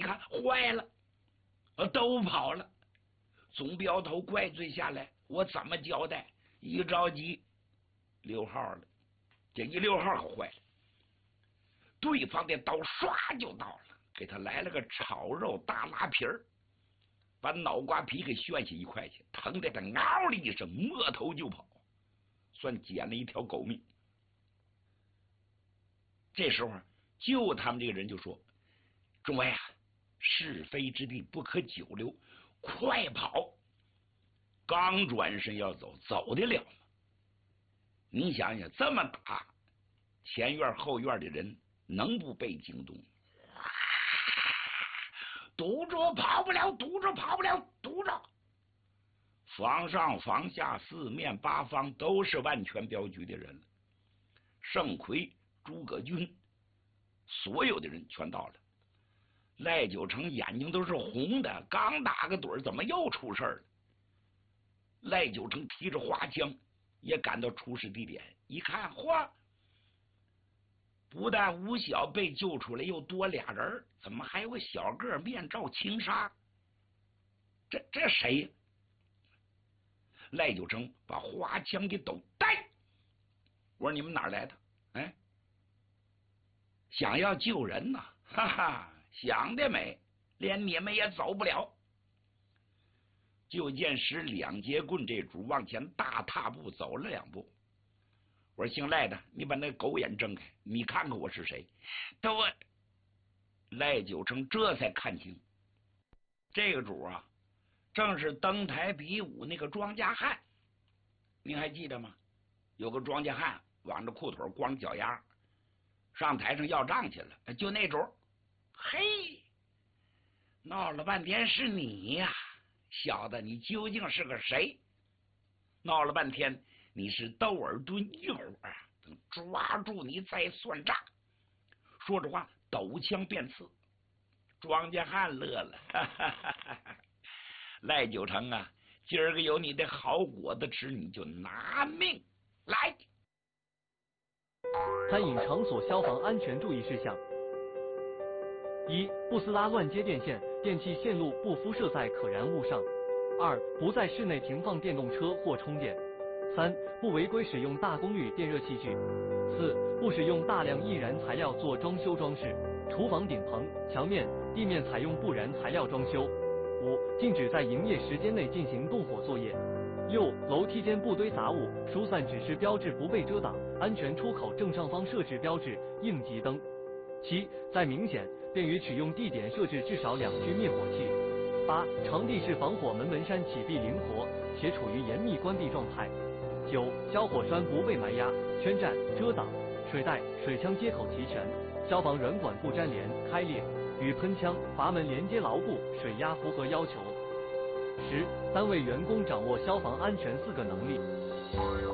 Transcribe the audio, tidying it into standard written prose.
看，坏了，都跑了。总镖头怪罪下来，我怎么交代？一着急，6号了，这一6号可坏了，对方的刀唰就到了，给他来了个炒肉大拉皮儿，把脑瓜皮给旋下一块去，疼得他嗷的一声，摸头就跑，算捡了一条狗命。这时候救他们这个人就说：“众位啊，是非之地不可久留，快跑！”刚转身要走，走得了吗？你想想，这么打，前院后院的人能不被惊动？堵住，跑不了！堵住，跑不了！堵住！房上房下四面八方都是万全镖局的人了，盛奎、诸葛均，所有的人全到了。赖九成眼睛都是红的，刚打个盹，怎么又出事了？赖九成提着花枪也赶到出事地点，一看，嚯！不但吴晓被救出来，又多俩人，怎么还有个小个面罩轻纱？这谁呀？赖九成把花枪给抖带，我说你们哪儿来的？哎，想要救人呐？哈哈，想得美，连你们也走不了。就见使2节棍这主往前大踏步走了2步。我说姓赖的，你把那狗眼睁开，你看看我是谁。都赖九成这才看清，这个主啊，正是登台比武那个庄稼汉。您还记得吗？有个庄稼汉挽着裤腿，光脚丫，上台上要账去了，就那主。嘿，闹了半天是你呀，小子，你究竟是个谁？闹了半天你是窦尔敦一伙啊，等抓住你再算账。说着话，抖枪便刺。庄稼汉乐了，哈哈哈哈，赖九成啊，今儿个有你的好果子吃，你就拿命来。 餐饮场所消防安全注意事项：1. 不撕拉乱接电线，电器线路不敷设在可燃物上。2. 不在室内停放电动车或充电。3. 不违规使用大功率电热器具。4. 不使用大量易燃材料做装修装饰，厨房顶棚、墙面、地面采用不燃材料装修。5. 禁止在营业时间内进行动火作业。6. 楼梯间不堆杂物，疏散指示标志不被遮挡，安全出口正上方设置标志应急灯。7. 在明显便于取用地点设置至少2具灭火器。8. 场地是防火门山起闭灵活，且处于严密关闭状态。9. 消火栓不被埋压、圈占、遮挡，水带、水枪接口齐全，消防软管不粘连、开裂，与喷枪、阀门连接牢固，水压符合要求。10. 单位员工掌握消防安全4个能力。